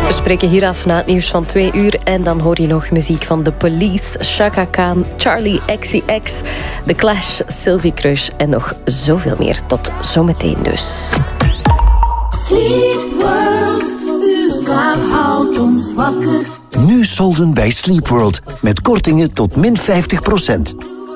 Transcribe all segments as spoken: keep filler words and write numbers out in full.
We spreken hier af na het nieuws van twee uur. En dan hoor je nog muziek van The Police, Chaka Khan, Charlie X C X, The Clash, Sylvie Crush en nog zoveel meer. Tot zometeen dus. Sleep World, uw slaap houdt ons wakker. Nu solden bij Sleep World met kortingen tot min vijftig procent.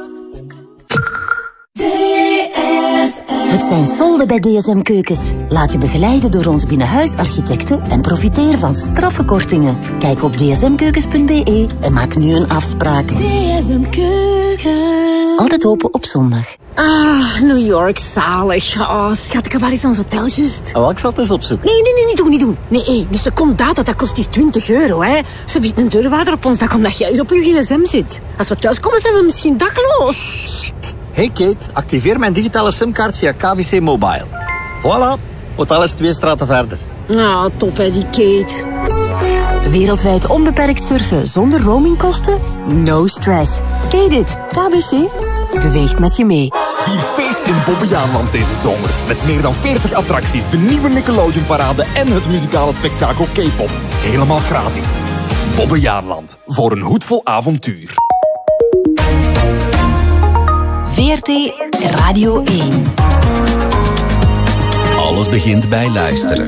Het zijn solden bij D S M Keukens. Laat je begeleiden door ons binnenhuisarchitecten en profiteer van straffe kortingen. Kijk op d s m keukens punt b e en maak nu een afspraak. D S M Keukens. Altijd open op zondag. Ah, New York, zalig. Oh, schat, waar is ons hotel juist? Oh, ik zal het eens opzoeken. Nee, nee, nee, niet doen, niet doen. Nee, hé, een seconde data, dat kost hier twintig euro, hè. Ze biedt een deurwaarder op ons dak omdat jij hier op je gsm zit. Als we thuis komen, zijn we misschien dakloos. Hey Kate, activeer mijn digitale simkaart via K B C Mobile. Voilà, hotel is twee straten verder. Nou, top hè, die Kate. Wereldwijd onbeperkt surfen zonder roamingkosten? No stress. Ken dit? K B C beweegt met je mee. Vier feest in Bobbejaanland deze zomer. Met meer dan veertig attracties, de nieuwe Nickelodeon-parade en het muzikale spektakel K-pop. Helemaal gratis. Bobbejaanland, voor een hoedvol avontuur. V R T Radio één. Alles begint bij luisteren.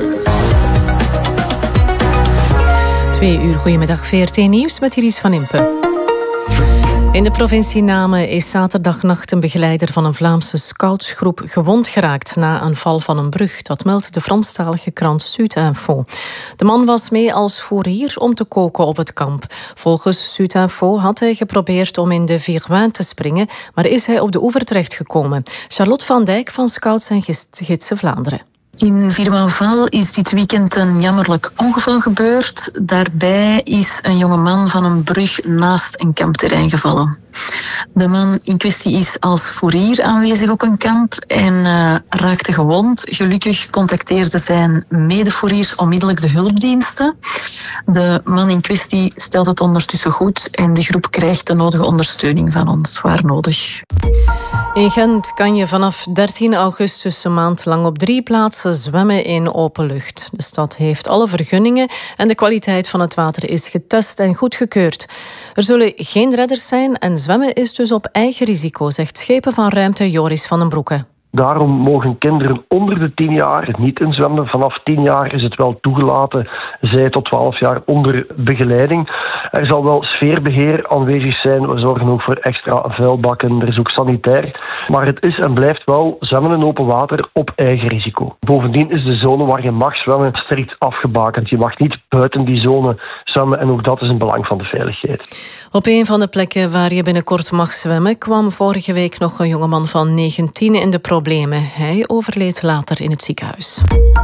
Twee uur, goedemiddag, V R T Nieuws met Iris van Impen. In de provincie Namen is zaterdagnacht een begeleider van een Vlaamse scoutsgroep gewond geraakt na een val van een brug. Dat meldt de Franstalige krant Sud-Info. De man was mee als fourier om te koken op het kamp. Volgens Sud-Info had hij geprobeerd om in de Virouin te springen, maar is hij op de oever terechtgekomen. Charlotte van Dijk van Scouts en Gidsen Vlaanderen. In Virouanval is dit weekend een jammerlijk ongeval gebeurd. Daarbij is een jonge man van een brug naast een kampterrein gevallen. De man in kwestie is als fourier aanwezig op een kamp en uh, raakte gewond. Gelukkig contacteerde zijn medefouriers onmiddellijk de hulpdiensten. De man in kwestie stelt het ondertussen goed en de groep krijgt de nodige ondersteuning van ons, waar nodig. In Gent kan je vanaf dertien augustus een maand lang op drie plaatsen zwemmen in open lucht. De stad heeft alle vergunningen en de kwaliteit van het water is getest en goedgekeurd. Er zullen geen redders zijn en zwemmen is dus op eigen risico, zegt Schepen van Ruimte Joris van den Broeke. Daarom mogen kinderen onder de tien jaar niet inzwemmen. Vanaf tien jaar is het wel toegelaten, zij tot twaalf jaar onder begeleiding. Er zal wel sfeerbeheer aanwezig zijn. We zorgen ook voor extra vuilbakken. Er is ook sanitair. Maar het is en blijft wel zwemmen in open water op eigen risico. Bovendien is de zone waar je mag zwemmen strikt afgebakend. Je mag niet buiten die zone zwemmen en ook dat is een belang van de veiligheid. Op een van de plekken waar je binnenkort mag zwemmen kwam vorige week nog een jongeman van negentien in de problemen. Hij overleed later in het ziekenhuis.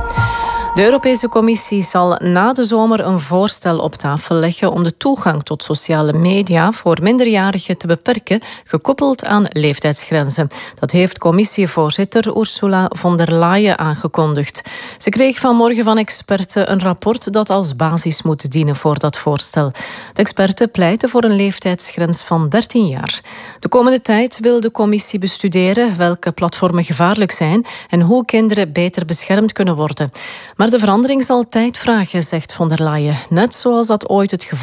De Europese Commissie zal na de zomer een voorstel op tafel leggen om de toegang tot sociale media voor minderjarigen te beperken, gekoppeld aan leeftijdsgrenzen. Dat heeft commissievoorzitter Ursula von der Leyen aangekondigd. Ze kreeg vanmorgen van experten een rapport dat als basis moet dienen voor dat voorstel. De experten pleiten voor een leeftijdsgrens van dertien jaar. De komende tijd wil de commissie bestuderen welke platformen gevaarlijk zijn en hoe kinderen beter beschermd kunnen worden. Maar de verandering zal tijd vragen, zegt von der Leyen. Net zoals dat ooit het geval